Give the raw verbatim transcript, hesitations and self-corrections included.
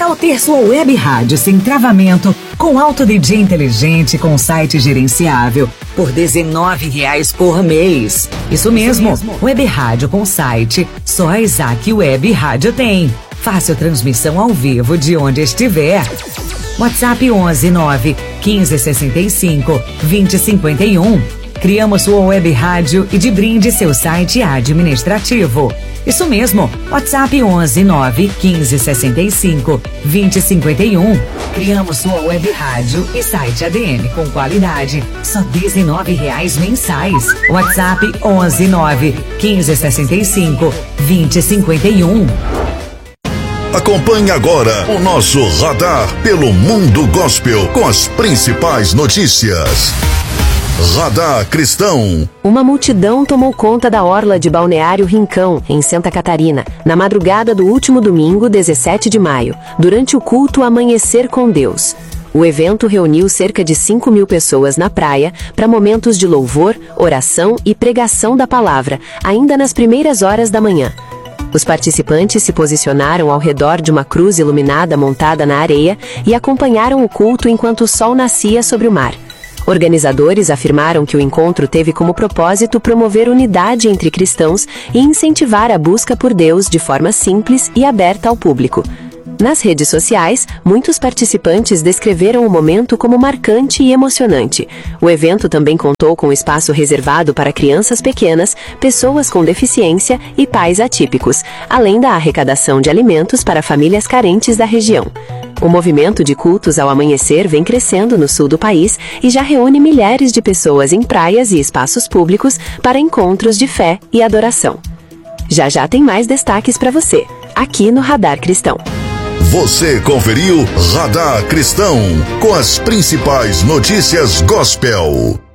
tal ter sua web rádio sem travamento, com alto D J inteligente, com site gerenciável, por dezenove reais por mês? Isso mesmo, Isso mesmo. Web rádio com site, só a Isaac Web Rádio tem. Fácil transmissão ao vivo de onde estiver. WhatsApp onze nove quinze sessenta e cinco vinte cinquenta e um. Criamos sua web rádio e de brinde seu site administrativo. Isso mesmo, WhatsApp onze nove quinze sessenta e cinco vinte cinquenta e um. Criamos sua web rádio e site A D M com qualidade, só dezenove reais mensais. WhatsApp onze nove quinze sessenta e cinco vinte cinquenta e um. Acompanhe agora o nosso Radar pelo Mundo Gospel com as principais notícias. Radar Cristão. Uma multidão tomou conta da orla de Balneário Rincão, em Santa Catarina, na madrugada do último domingo, dezessete de maio, durante o culto Amanhecer com Deus. O evento reuniu cerca de cinco mil pessoas na praia para momentos de louvor, oração e pregação da palavra, ainda nas primeiras horas da manhã. Os participantes se posicionaram ao redor de uma cruz iluminada montada na areia e acompanharam o culto enquanto o sol nascia sobre o mar. Organizadores afirmaram que o encontro teve como propósito promover unidade entre cristãos e incentivar a busca por Deus de forma simples e aberta ao público. Nas redes sociais, muitos participantes descreveram o momento como marcante e emocionante. O evento também contou com espaço reservado para crianças pequenas, pessoas com deficiência e pais atípicos, além da arrecadação de alimentos para famílias carentes da região. O movimento de cultos ao amanhecer vem crescendo no sul do país e já reúne milhares de pessoas em praias e espaços públicos para encontros de fé e adoração. Já já tem mais destaques para você, aqui no Radar Cristão. Você conferiu Radar Cristão com as principais notícias gospel.